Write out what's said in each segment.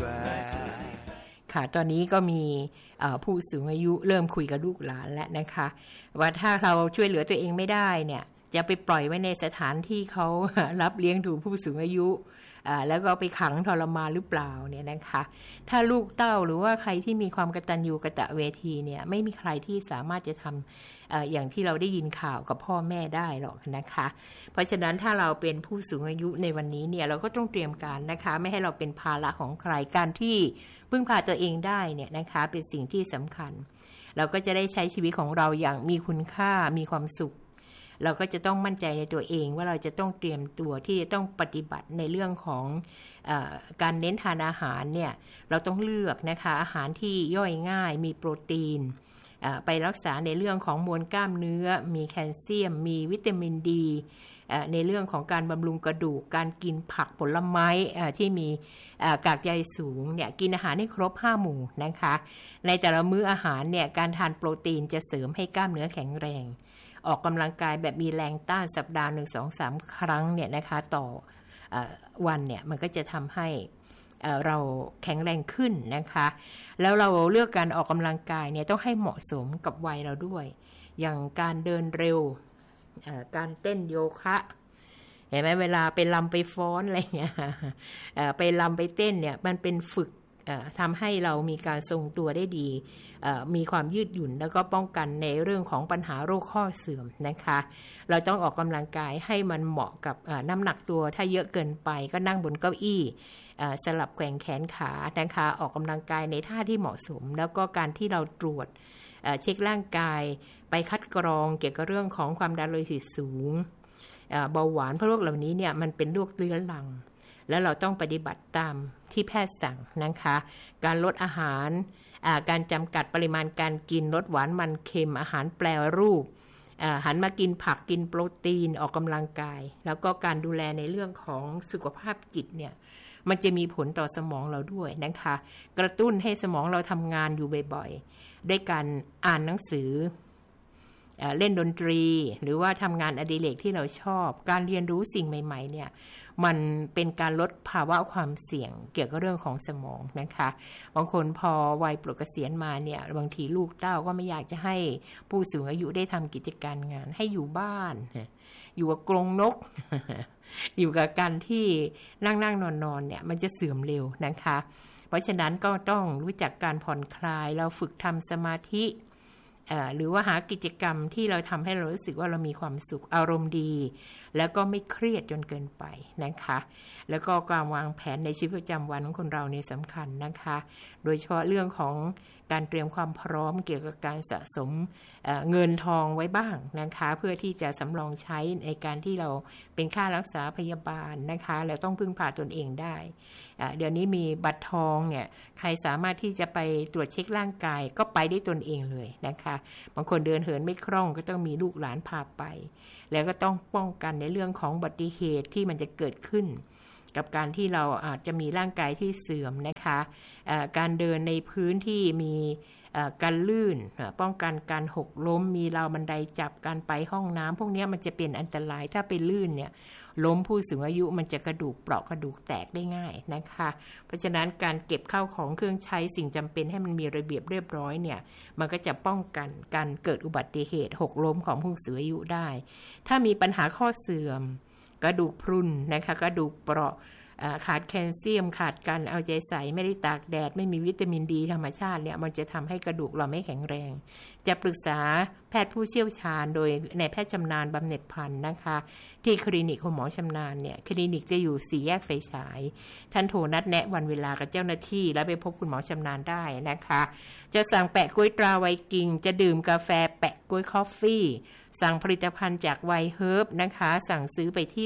ค่ะตอนนี้ก็มีผู้สูงอายุเริ่มคุยกับลูกหลานแล้วนะคะว่าถ้าเราช่วยเหลือตัวเองไม่ได้เนี่ยจะไปปล่อยไว้ในสถานที่เขารับเลี้ยงดูผู้สูงอายุแล้วก็ไปขังทรมานหรือเปล่าเนี่ยนะคะถ้าลูกเต้าหรือว่าใครที่มีความกตัญญูกตเวทีเนี่ยไม่มีใครที่สามารถจะทำอย่างที่เราได้ยินข่าวกับพ่อแม่ได้หรอกนะคะเพราะฉะนั้นถ้าเราเป็นผู้สูงอายุในวันนี้เนี่ยเราก็ต้องเตรียมการนะคะไม่ให้เราเป็นภาระของใครการที่พึ่งพาตัวเองได้เนี่ยนะคะเป็นสิ่งที่สำคัญเราก็จะได้ใช้ชีวิตของเราอย่างมีคุณค่ามีความสุขเราก็จะต้องมั่นใจในตัวเองว่าเราจะต้องเตรียมตัวที่จะต้องปฏิบัติในเรื่องของการเน้นทานอาหารเนี่ยเราต้องเลือกนะคะอาหารที่ย่อยง่ายมีโปรตีนไปรักษาในเรื่องของมวลกล้ามเนื้อมีแคลเซียมมีวิตามินดีในเรื่องของการบำรุงกระดูกการกินผักผลไม้ที่มีกากใยสูงเนี่ยกินอาหารให้ครบ5หมู่นะคะในแต่ละมื้ออาหารเนี่ยการทานโปรตีนจะเสริมให้กล้ามเนื้อแข็งแรงออกกำลังกายแบบมีแรงต้านสัปดาห์ 1-2-3 ครั้งเนี่ยนะคะต่อวันเนี่ยมันก็จะทำให้เราแข็งแรงขึ้นนะคะแล้วเราเลือกการออกกำลังกายเนี่ยต้องให้เหมาะสมกับวัยเราด้วยอย่างการเดินเร็วการเต้นโยคะเห็นไหมเวลาไปรำไปฟ้อนอะไรเงี้ยไปรำไปเต้นเนี่ยมันเป็นฝึกทำให้เรามีการทรงตัวได้ดีมีความยืดหยุ่นแล้วก็ป้องกันในเรื่องของปัญหาโรคข้อเสื่อมนะคะเราต้องออกกำลังกายให้มันเหมาะกับน้ำหนักตัวถ้าเยอะเกินไปก็นั่งบนเก้าอี้สลับแกว่งแขนขานะคะออกกำลังกายในท่าที่เหมาะสมแล้วก็การที่เราตรวจเช็คร่างกายไปคัดกรองเกี่ยวกับเรื่องของความดันโลหิตสูงเบาหวานเพราะโรคเหล่านี้เนี่ยมันเป็นโรคเรื้อรังแล้วเราต้องปฏิบัติตามที่แพทย์สั่งนะคะการลดอาหารการจำกัดปริมาณการกินลดหวานมันเค็มอาหารแปรรูปหันมากินผักกินโปรตีนออกกำลังกายแล้วก็การดูแลในเรื่องของสุขภาพจิตเนี่ยมันจะมีผลต่อสมองเราด้วยนะคะกระตุ้นให้สมองเราทำงานอยู่บ่อยๆด้วยการอ่านหนังสือเล่นดนตรีหรือว่าทำงานอดิเรกที่เราชอบการเรียนรู้สิ่งใหม่ๆเนี่ยมันเป็นการลดภาวะความเสี่ยงเกี่ยวกับเรื่องของสมองนะคะบางคนพอวัยปลดเกษียณมาเนี่ยบางทีลูกเต้าก็ไม่อยากจะให้ผู้สูงอายุได้ทำกิจการงานให้อยู่บ้านอยู่กับกรงนก อยู่กับการที่นั่งนอนเนี่ยมันจะเสื่อมเร็วนะคะเพราะฉะนั้นก็ต้องรู้จักการผ่อนคลายเราฝึกทำสมาธิหรือว่าหากิจกรรมที่เราทำให้เรารู้สึกว่าเรามีความสุขอารมณ์ดีแล้วก็ไม่เครียดจนเกินไปนะคะแล้วก็การวางแผนในชีวิตประจำวันของคนเราเนี่ยสำคัญนะคะโดยเฉพาะเรื่องของการเตรียมความพร้อมเกี่ยวกับการสะสมเงินทองไว้บ้างนะคะเพื่อที่จะสำรองใช้ในการที่เราเป็นค่ารักษาพยาบาลนะคะแล้วต้องพึ่งพาตนเองได้เดี๋ยวนี้มีบัตรทองเนี่ยใครสามารถที่จะไปตรวจเช็คร่างกายก็ไปได้ตนเองเลยนะคะบางคนเดินเหินไม่คล่องก็ต้องมีลูกหลานพาไปแล้วก็ต้องป้องกันในเรื่องของอุบัติเหตุที่มันจะเกิดขึ้นกับการที่เราอาจจะมีร่างกายที่เสื่อมนะคะการเดินในพื้นที่มีการลื่นป้องกันการหกล้มมีราวบันไดจับการไปห้องน้ำพวกนี้มันจะเป็นอันตรายถ้าไปลื่นเนี่ยล้มผู้สูงอายุมันจะกระดูกเปราะกระดูกแตกได้ง่ายนะคะเพราะฉะนั้นการเก็บข้าวของเครื่องใช้สิ่งจำเป็นให้มันมีระเบียบเรียบร้อยเนี่ยมันก็จะป้องกันการเกิดอุบัติเหตุหกล้มของผู้สูงอายุได้ถ้ามีปัญหาข้อเสื่อมกระดูกพรุนนะคะกระดูกเปราะขาดแคลเซียมขาดการเอาใจใส่ไม่ได้ตากแดดไม่มีวิตามินดีธรรมชาติเนี่ยมันจะทำให้กระดูกเราไม่แข็งแรงจะปรึกษาแพทย์ผู้เชี่ยวชาญโดยในแพทย์ชำนาญบำเหน็จพันธุ์นะคะที่คลินิกของหมอชำนาญเนี่ยคลินิกจะอยู่4 แยกไฟฉายท่านโทรนัดแนะวันเวลากับเจ้าหน้าที่แล้วไปพบคุณหมอชำนาญได้นะคะจะสั่งแปะกล้วยตราไวกิ้งจะดื่มกาแฟแปะกล้วยคอฟฟี่สั่งผลิตภัณฑ์จากไวเฮิร์บนะคะสั่งซื้อไปที่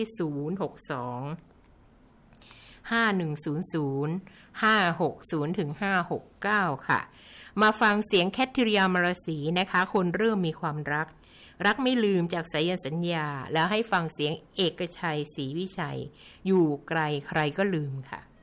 062-5100-560-569 ค่ะมาฟังเสียงแคทริยามรสีนะคะคนเริ่มมีความรักไม่ลืมจากสายสัญญาแล้วให้ฟังเสียงเอกชัยศรีวิชัยอยู่ไกลใครก็ลืมค่ะ